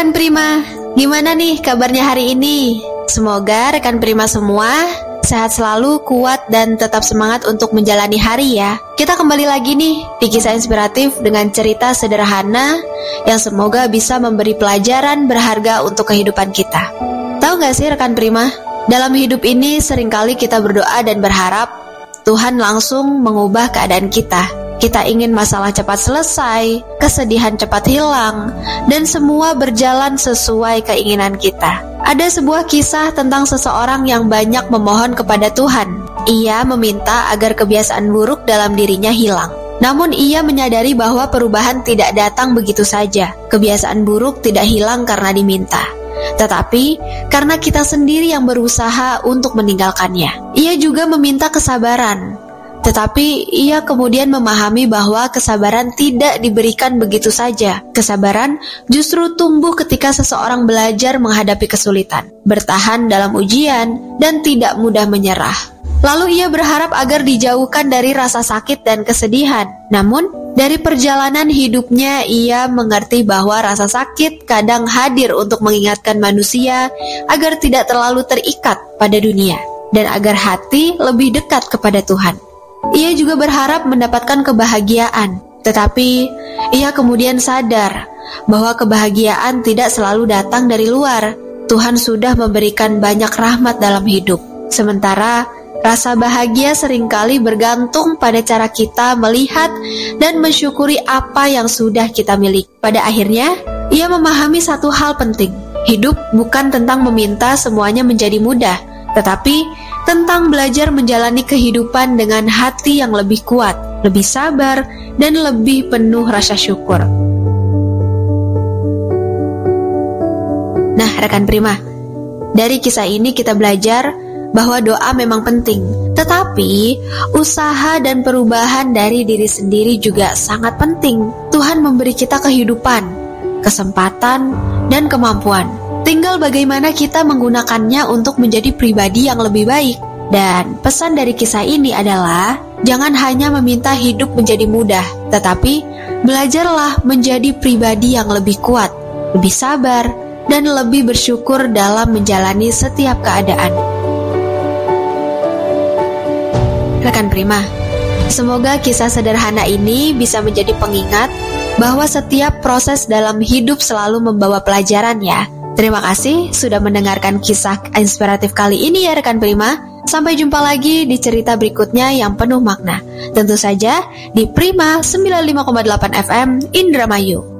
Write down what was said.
rekan Prima, gimana nih kabarnya hari ini? Semoga rekan Prima semua sehat selalu, kuat, dan tetap semangat untuk menjalani hari ya. Kita kembali lagi nih di kisah inspiratif dengan cerita sederhana yang semoga bisa memberi pelajaran berharga untuk kehidupan kita. Tahu gak sih rekan Prima, dalam hidup ini seringkali kita berdoa dan berharap Tuhan langsung mengubah keadaan kita. Kita ingin masalah cepat selesai, kesedihan cepat hilang, dan semua berjalan sesuai keinginan kita. Ada sebuah kisah tentang seseorang yang banyak memohon kepada Tuhan. Ia meminta agar kebiasaan buruk dalam dirinya hilang. Namun ia menyadari bahwa perubahan tidak datang begitu saja. Kebiasaan buruk tidak hilang karena diminta, tetapi karena kita sendiri yang berusaha untuk meninggalkannya. Ia juga meminta kesabaran. Tetapi ia kemudian memahami bahwa kesabaran tidak diberikan begitu saja. Kesabaran justru tumbuh ketika seseorang belajar menghadapi kesulitan, bertahan dalam ujian, dan tidak mudah menyerah. Lalu ia berharap agar dijauhkan dari rasa sakit dan kesedihan. Namun, dari perjalanan hidupnya ia mengerti bahwa rasa sakit kadang hadir untuk mengingatkan manusia agar tidak terlalu terikat pada dunia, dan agar hati lebih dekat kepada Tuhan. Ia juga berharap mendapatkan kebahagiaan, tetapi ia kemudian sadar bahwa kebahagiaan tidak selalu datang dari luar. Tuhan sudah memberikan banyak rahmat dalam hidup, sementara rasa bahagia seringkali bergantung pada cara kita melihat dan mensyukuri apa yang sudah kita miliki. Pada akhirnya, ia memahami satu hal penting. Hidup bukan tentang meminta semuanya menjadi mudah, tetapi tentang belajar menjalani kehidupan dengan hati yang lebih kuat, lebih sabar, dan lebih penuh rasa syukur. Nah, rekan Prima, dari kisah ini kita belajar bahwa doa memang penting, tetapi usaha dan perubahan dari diri sendiri juga sangat penting. Tuhan memberi kita kehidupan, kesempatan, dan kemampuan. Tinggal bagaimana kita menggunakannya untuk menjadi pribadi yang lebih baik. Dan pesan dari kisah ini adalah, jangan hanya meminta hidup menjadi mudah, tetapi belajarlah menjadi pribadi yang lebih kuat, lebih sabar, dan lebih bersyukur dalam menjalani setiap keadaan. Rekan Prima, semoga kisah sederhana ini bisa menjadi pengingat bahwa setiap proses dalam hidup selalu membawa pelajaran ya. Terima kasih sudah mendengarkan kisah inspiratif kali ini ya rekan Prima. Sampai jumpa lagi di cerita berikutnya yang penuh makna. Tentu saja di Prima 95,8 FM Indramayu.